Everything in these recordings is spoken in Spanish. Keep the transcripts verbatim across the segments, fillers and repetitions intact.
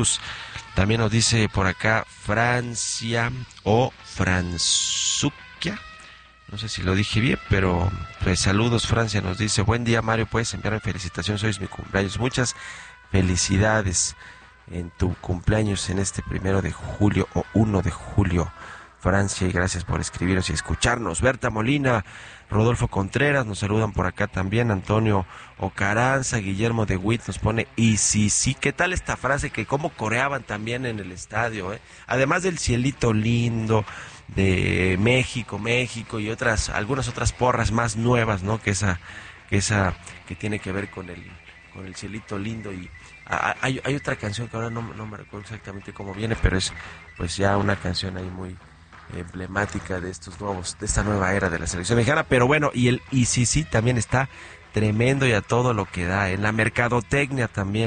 Saludos. También nos dice por acá Francia o Franzukia. No sé si lo dije bien, pero pues saludos Francia, nos dice, buen día Mario, puedes enviarme felicitaciones, hoy es mi cumpleaños. Muchas felicidades en tu cumpleaños en este primero de julio o uno de julio, Francia, y gracias por escribirnos y escucharnos. Berta Molina, Rodolfo Contreras, nos saludan por acá también, Antonio Ocaranza, Guillermo de Witt nos pone, y sí, sí, ¿qué tal esta frase que cómo coreaban también en el estadio, eh? Además del cielito lindo, de México, México y otras, algunas otras porras más nuevas, ¿no? Que esa, que esa, que tiene que ver con el, con el cielito lindo. Y a, hay, hay otra canción que ahora no, no me recuerdo exactamente cómo viene, pero es pues ya una canción ahí muy emblemática de estos nuevos, de esta nueva era de la selección mexicana. Pero bueno, y el I C C también está tremendo y a todo lo que da, en la mercadotecnia también.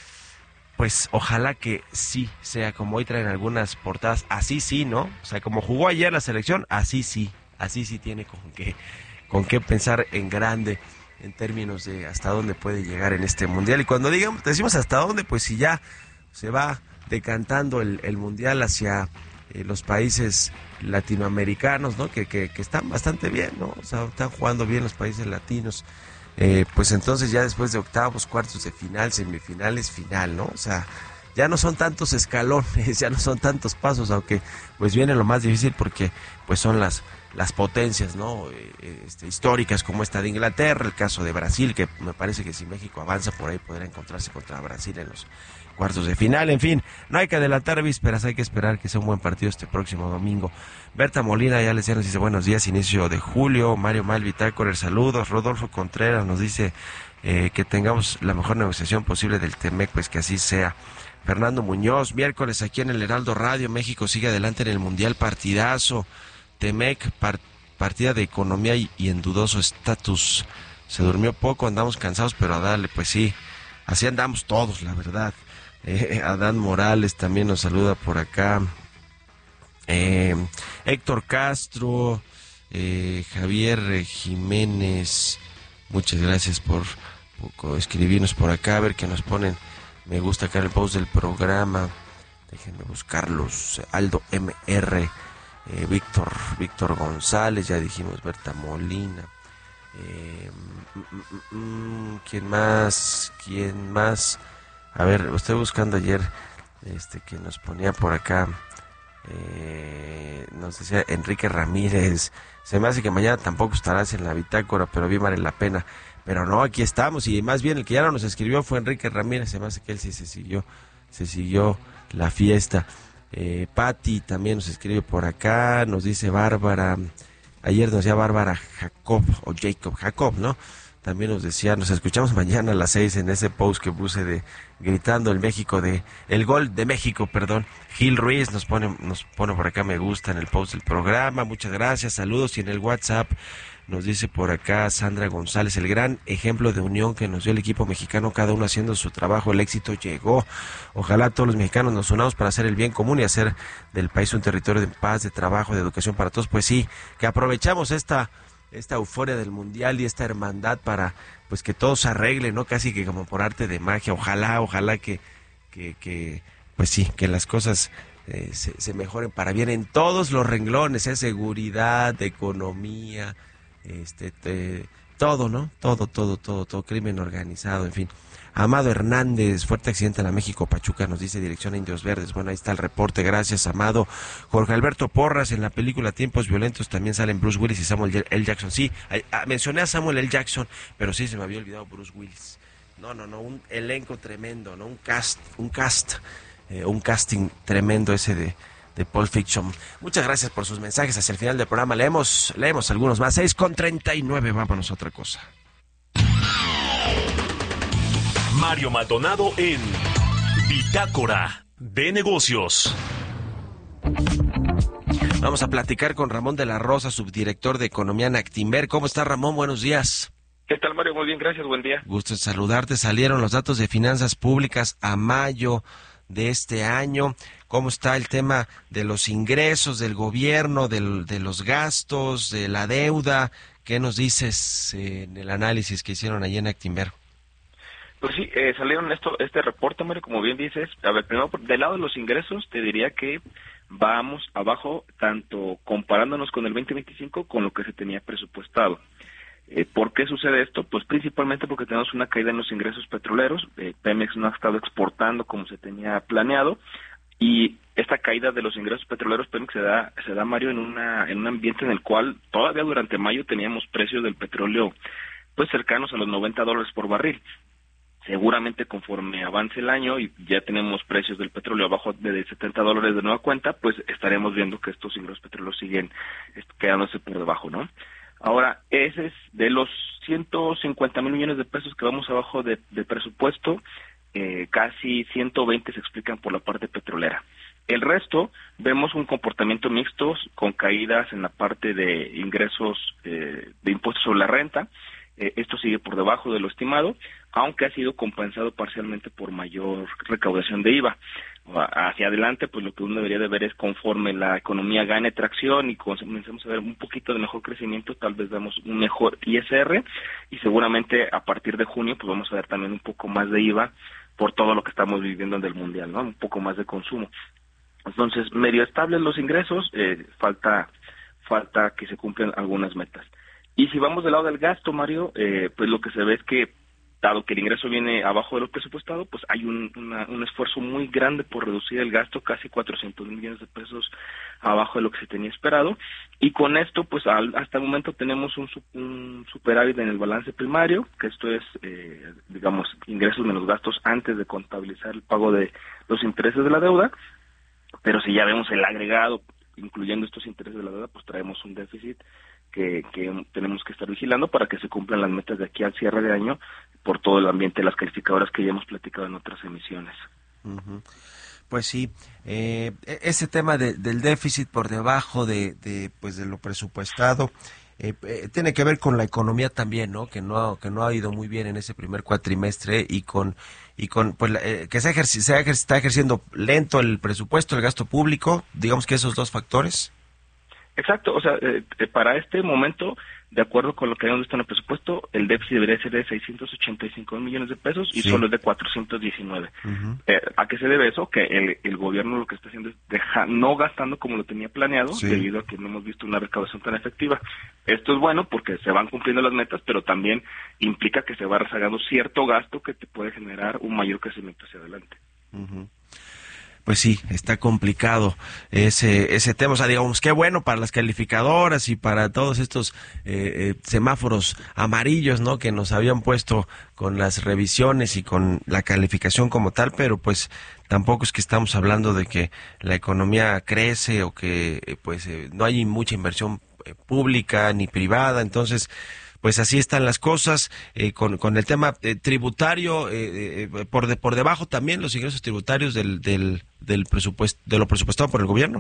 Pues ojalá que sí sea como hoy traen algunas portadas, así sí, ¿no? O sea, como jugó ayer la selección, así sí, así sí tiene con qué, con qué pensar en grande en términos de hasta dónde puede llegar en este mundial. Y cuando digamos, decimos hasta dónde, pues si ya se va decantando el, el mundial hacia eh, los países latinoamericanos, ¿no? Que, que, que están bastante bien, ¿no? O sea, están jugando bien los países latinos. Eh, pues entonces ya después de octavos, cuartos de final, semifinales, final, ¿no? O sea, ya no son tantos escalones, ya no son tantos pasos, aunque pues viene lo más difícil porque pues son las las potencias, ¿no? Eh, este, históricas como esta de Inglaterra, el caso de Brasil, que me parece que si México avanza por ahí podrá encontrarse contra Brasil en los cuartos de final. En fin, no hay que adelantar vísperas, hay que esperar que sea un buen partido este próximo domingo. Berta Molina ya les decía, nos dice buenos días, inicio de julio. Mario Malvi Tácorer, saludos. Rodolfo Contreras nos dice eh, que tengamos la mejor negociación posible del Temec, pues que así sea. Fernando Muñoz, miércoles aquí en el Heraldo Radio, México sigue adelante en el Mundial, partidazo. Temec, par, partida de economía y, y en dudoso estatus. Se durmió poco, andamos cansados, pero a darle, pues sí, así andamos todos, la verdad. Eh, Adán Morales también nos saluda por acá. Eh, Héctor Castro, eh, Javier Jiménez, muchas gracias por, por escribirnos por acá, a ver qué nos ponen. Me gusta acá el post del programa. Déjenme buscarlos. Aldo M R, eh, Víctor, Víctor González, ya dijimos, Berta Molina. Eh, mm, mm, mm, ¿Quién más? ¿Quién más? A ver, estoy buscando ayer este que nos ponía por acá. Eh, nos decía Enrique Ramírez. Se me hace que mañana tampoco estarás en la bitácora, pero bien vale la pena. Pero no, aquí estamos, y más bien el que ya no nos escribió fue Enrique Ramírez. Se me hace que él sí se siguió, se siguió la fiesta. Eh, Patti también nos escribe por acá, nos dice Bárbara, ayer nos decía Bárbara Jacob, o Jacob, Jacob, ¿no? También nos decía, nos escuchamos mañana a las seis en ese post que puse de gritando el México de, el gol de México, perdón. Gil Ruiz nos pone, nos pone por acá me gusta en el post del programa, muchas gracias, saludos. Y en el WhatsApp nos dice por acá Sandra González, el gran ejemplo de unión que nos dio el equipo mexicano, cada uno haciendo su trabajo, el éxito llegó. Ojalá todos los mexicanos nos unamos para hacer el bien común y hacer del país un territorio de paz, de trabajo, de educación para todos. Pues sí, que aprovechamos esta esta euforia del mundial y esta hermandad para pues que todo se arregle, ¿no? Casi que como por arte de magia. Ojalá, ojalá que, que, que pues sí, que las cosas eh, se, se mejoren para bien en todos los renglones, ¿eh? Seguridad, economía, este, te, todo, ¿no? Todo, todo, todo, todo, crimen organizado, en fin. Amado Hernández, fuerte accidente en la México Pachuca, nos dice dirección a Indios Verdes. Bueno, ahí está el reporte, gracias, Amado. Jorge Alberto Porras, en la película Tiempos Violentos también salen Bruce Willis y Samuel L. Jackson. Sí, a, a, mencioné a Samuel L. Jackson, pero sí se me había olvidado Bruce Willis. No, no, no, un elenco tremendo, ¿no? Un cast, un cast, eh, un casting tremendo ese de, de Pulp Fiction. Muchas gracias por sus mensajes. Hacia el final del programa leemos, leemos algunos más. seis con treinta y nueve, vámonos a otra cosa. Mario Maldonado en Bitácora de Negocios. Vamos a platicar con Ramón de la Rosa, subdirector de Economía en Actinver. ¿Cómo está, Ramón? Buenos días. ¿Qué tal, Mario? Muy bien, gracias, buen día. Gusto en saludarte. Salieron los datos de finanzas públicas a mayo de este año. ¿Cómo está el tema de los ingresos del gobierno, del, de los gastos, de la deuda? ¿Qué nos dices eh, en el análisis que hicieron allí en Actinver? Pues sí, eh, salieron esto, este reporte, Mario, como bien dices. A ver, primero, del lado de los ingresos, te diría que vamos abajo, tanto comparándonos con el veinte veinticinco con lo que se tenía presupuestado. Eh, ¿Por qué sucede esto? Pues principalmente porque tenemos una caída en los ingresos petroleros. eh, Pemex no ha estado exportando como se tenía planeado, y esta caída de los ingresos petroleros Pemex se da, se da Mario, en una en un ambiente en el cual todavía durante mayo teníamos precios del petróleo pues cercanos a los noventa dólares por barril. Seguramente conforme avance el año y ya tenemos precios del petróleo abajo de setenta dólares de nueva cuenta, pues estaremos viendo que estos ingresos petroleros siguen quedándose por debajo, ¿no? Ahora, ese es de los ciento cincuenta mil millones de pesos que vamos abajo de, de presupuesto, eh, casi ciento veinte se explican por la parte petrolera. El resto, vemos un comportamiento mixto con caídas en la parte de ingresos eh, de impuestos sobre la renta. Eh, esto sigue por debajo de lo estimado, aunque ha sido compensado parcialmente por mayor recaudación de I V A. Hacia adelante, pues lo que uno debería de ver es, conforme la economía gane tracción y comencemos a ver un poquito de mejor crecimiento, tal vez damos un mejor I S R, y seguramente a partir de junio pues vamos a ver también un poco más de I V A por todo lo que estamos viviendo en el mundial, ¿no? Un poco más de consumo. Entonces, medio estables los ingresos, eh, falta falta que se cumplan algunas metas. Y si vamos del lado del gasto, Mario, eh, pues lo que se ve es que, dado que el ingreso viene abajo de lo presupuestado, pues hay un, una, un esfuerzo muy grande por reducir el gasto, casi cuatrocientos mil millones de pesos abajo de lo que se tenía esperado, y con esto, pues al, hasta el momento tenemos un, un superávit en el balance primario, que esto es, eh, digamos, ingresos menos gastos antes de contabilizar el pago de los intereses de la deuda, pero si ya vemos el agregado, incluyendo estos intereses de la deuda, pues traemos un déficit Que, que tenemos que estar vigilando para que se cumplan las metas de aquí al cierre de año por todo el ambiente de las calificadoras que ya hemos platicado en otras emisiones. Uh-huh. Pues sí, eh, ese tema de, del déficit por debajo de, de pues de lo presupuestado eh, eh, tiene que ver con la economía también, ¿no? Que no ha, que no ha ido muy bien en ese primer cuatrimestre y con y con pues eh, que se, ejerci- se ejerci- está ejerciendo lento el presupuesto, el gasto público, digamos que esos dos factores. Exacto, o sea, eh, para este momento, de acuerdo con lo que habíamos visto en el presupuesto, el déficit debería ser de seiscientos ochenta y cinco millones de pesos y sí. Solo es de cuatrocientos diecinueve. Uh-huh. Eh, ¿A qué se debe eso? Que el, el gobierno lo que está haciendo es deja, no gastando como lo tenía planeado, sí. Debido a que no hemos visto una recaudación tan efectiva. Esto es bueno porque se van cumpliendo las metas, pero también implica que se va rezagando cierto gasto que te puede generar un mayor crecimiento hacia adelante. Uh-huh. Pues sí, está complicado ese ese tema. O sea, digamos, qué bueno para las calificadoras y para todos estos eh, eh, semáforos amarillos, ¿no? Que nos habían puesto con las revisiones y con la calificación como tal, pero pues tampoco es que estamos hablando de que la economía crece o que eh, pues eh, no hay mucha inversión eh, pública ni privada. Entonces, pues así están las cosas, eh, con, con el tema eh, tributario, eh, eh, por de, por debajo también los ingresos tributarios del, del, del presupuesto, de lo presupuestado por el gobierno.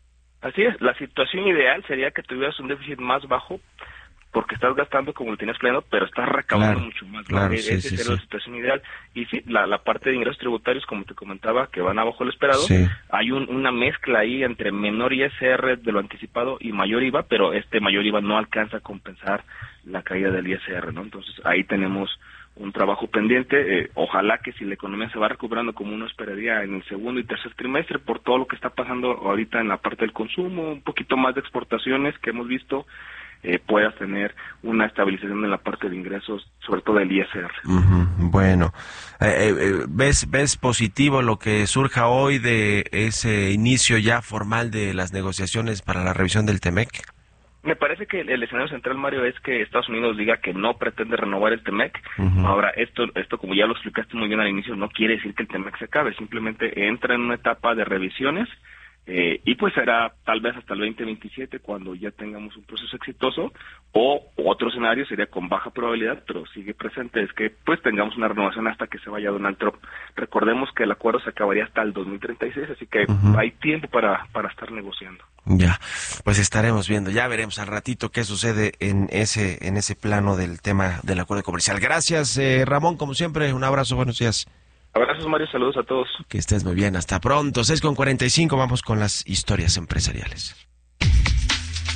Así es, la situación ideal sería que tuvieras un déficit más bajo, porque estás gastando como lo tenías planeado, pero estás recaudando claro, mucho más. Claro, Esa sí, sería sí, la sí. situación ideal. Y sí, la, la parte de ingresos tributarios, como te comentaba, que van abajo del esperado, sí. Hay un, una mezcla ahí entre menor I S R de lo anticipado y mayor I V A, pero este mayor I V A no alcanza a compensar la caída del I S R, ¿no? Entonces ahí tenemos un trabajo pendiente. Eh, ojalá que si la economía se va recuperando como uno esperaría en el segundo y tercer trimestre, por todo lo que está pasando ahorita en la parte del consumo, un poquito más de exportaciones que hemos visto, eh, puedas tener una estabilización en la parte de ingresos, sobre todo del I S R. Uh-huh. Bueno, eh, eh, ¿ves, ¿ves positivo lo que surja hoy de ese inicio ya formal de las negociaciones para la revisión del TEMEC? Me parece que el, el escenario central, Mario, es que Estados Unidos diga que no pretende renovar el TEMEC. Uh-huh. Ahora, esto, esto como ya lo explicaste muy bien al inicio, no quiere decir que el TEMEC se acabe, simplemente entra en una etapa de revisiones, eh, y pues será tal vez hasta el veinte veintisiete cuando ya tengamos un proceso exitoso, o otro escenario sería con baja probabilidad, pero sigue presente, es que pues tengamos una renovación hasta que se vaya Donald Trump. Recordemos que el acuerdo se acabaría hasta el dos mil treinta y seis, así que uh-huh. hay tiempo para, para estar negociando. Ya, pues estaremos viendo, ya veremos al ratito qué sucede en ese en ese plano del tema del acuerdo comercial. Gracias, eh, Ramón, como siempre, un abrazo, buenos días. Abrazos, Mario, saludos a todos. Que estés muy bien, hasta pronto. seis con cuarenta y cinco, vamos con las historias empresariales.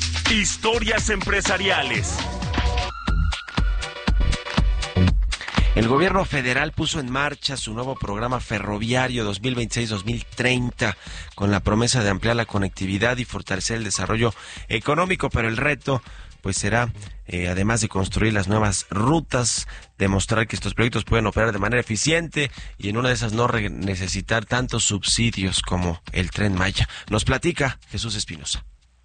Historias empresariales. El gobierno federal puso en marcha su nuevo programa ferroviario dos mil veintiséis dos mil treinta con la promesa de ampliar la conectividad y fortalecer el desarrollo económico, pero el reto pues será, eh, además de construir las nuevas rutas, demostrar que estos proyectos pueden operar de manera eficiente y en una de esas no re- necesitar tantos subsidios como el Tren Maya. Nos platica Jesús Espinosa.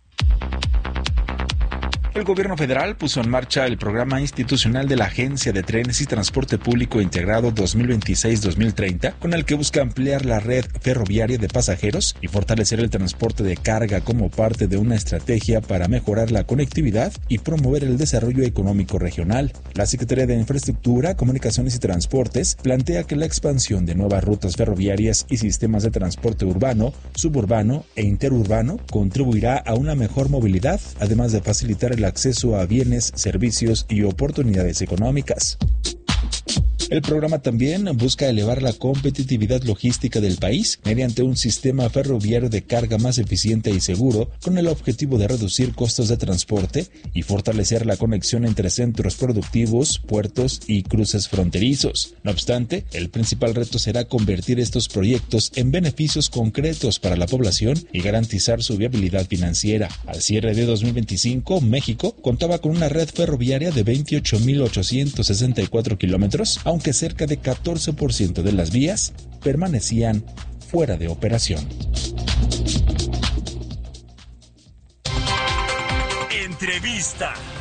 El gobierno federal puso en marcha el programa institucional de la Agencia de Trenes y Transporte Público Integrado dos mil veintiséis dos mil treinta, con el que busca ampliar la red ferroviaria de pasajeros y fortalecer el transporte de carga como parte de una estrategia para mejorar la conectividad y promover el desarrollo económico regional. La Secretaría de Infraestructura, Comunicaciones y Transportes plantea que la expansión de nuevas rutas ferroviarias y sistemas de transporte urbano, suburbano e interurbano contribuirá a una mejor movilidad, además de facilitar el acceso a bienes, servicios y oportunidades económicas. El programa también busca elevar la competitividad logística del país mediante un sistema ferroviario de carga más eficiente y seguro, con el objetivo de reducir costos de transporte y fortalecer la conexión entre centros productivos, puertos y cruces fronterizos. No obstante, el principal reto será convertir estos proyectos en beneficios concretos para la población y garantizar su viabilidad financiera. Al cierre de dos mil veinticinco, México contaba con una red ferroviaria de veintiocho mil ochocientos sesenta y cuatro kilómetros, aunque que cerca de catorce por ciento de las vías permanecían fuera de operación. Entrevista.